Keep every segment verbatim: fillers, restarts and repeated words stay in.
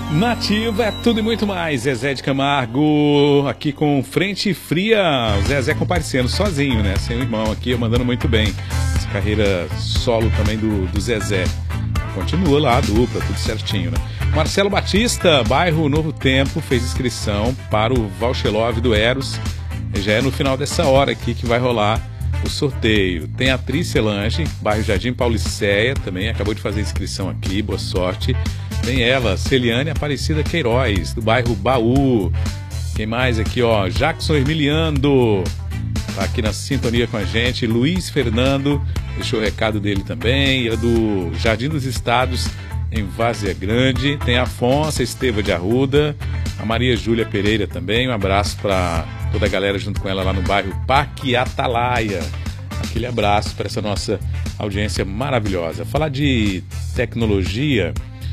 Nativa é tudo e muito mais. Zezé de Camargo aqui com Frente Fria. O Zezé comparecendo sozinho, né? Sem o irmão aqui, mandando muito bem. Essa carreira solo também do, do Zezé. Continua lá a dupla, tudo certinho, né? Marcelo Batista, bairro Novo Tempo, fez inscrição para o Valchelov do Eros. E já é no final dessa hora aqui que vai rolar o sorteio. Tem a Trícia Lange, bairro Jardim Pauliceia, também acabou de fazer inscrição aqui, boa sorte. Tem ela, Celiane Aparecida Queiroz, do bairro Baú. Quem mais aqui, ó? Jackson Emiliano, tá aqui na sintonia com a gente. Luiz Fernando, deixou o recado dele também. É do Jardim dos Estados, em Várzea Grande. Tem a Afonso Esteva de Arruda. A Maria Júlia Pereira também. Um abraço para toda a galera junto com ela lá no bairro Parque Atalaia. Aquele abraço para essa nossa audiência maravilhosa. Falar de tecnologia...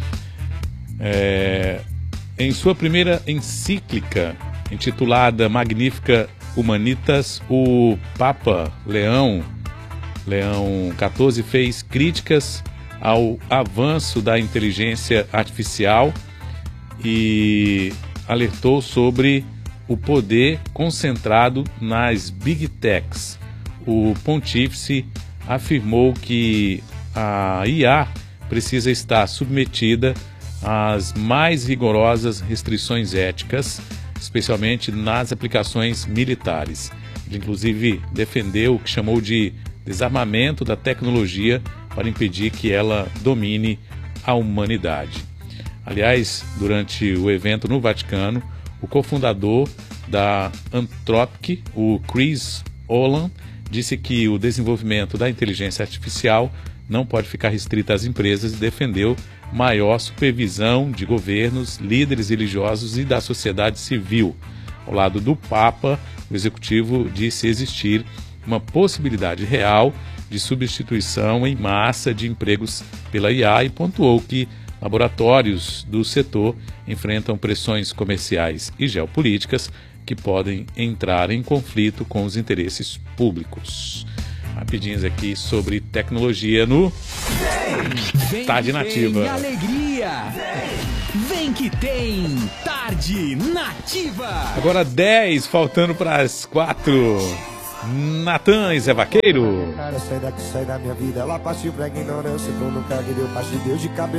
É, em sua primeira encíclica, intitulada Magnifica Humanitas, o Papa Leão, Leão quatorze fez críticas ao avanço da inteligência artificial e alertou sobre o poder concentrado nas Big Techs. O pontífice afirmou que a I A precisa estar submetida as mais rigorosas restrições éticas, especialmente nas aplicações militares. Ele, inclusive, defendeu o que chamou de desarmamento da tecnologia para impedir que ela domine a humanidade. Aliás, durante o evento no Vaticano, o cofundador da Anthropic, o Chris Oland, disse que o desenvolvimento da inteligência artificial não pode ficar restrito às empresas e defendeu maior supervisão de governos, líderes religiosos e da sociedade civil. Ao lado do Papa, o executivo disse existir uma possibilidade real de substituição em massa de empregos pela I A e pontuou que laboratórios do setor enfrentam pressões comerciais e geopolíticas que podem entrar em conflito com os interesses públicos. Rapidinhos aqui sobre tecnologia no vem, Tarde Nativa. Vem alegria! Vem, vem que tem Tarde Nativa! Agora dez, faltando para as quatro. Natan e Zé Vaqueiro. Cara, sai daqui, sai da minha vida. Ela partiu pra ignorância, tu nunca me deu parte de Deus de cabeça.